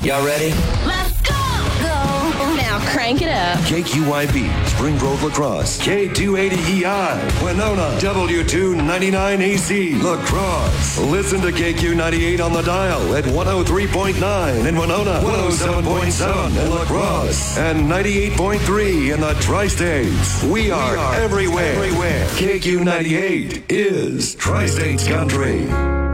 Y'all ready? Let's go! Go! Now crank it up. KQYB, Spring Grove Lacrosse. K280EI, Winona. W299AC, Lacrosse. Listen to KQ98 on the dial at 103.9 in Winona, 107.7 in Lacrosse, and 98.3 in the Tri-States. We are everywhere. KQ98 is Tri-States Country.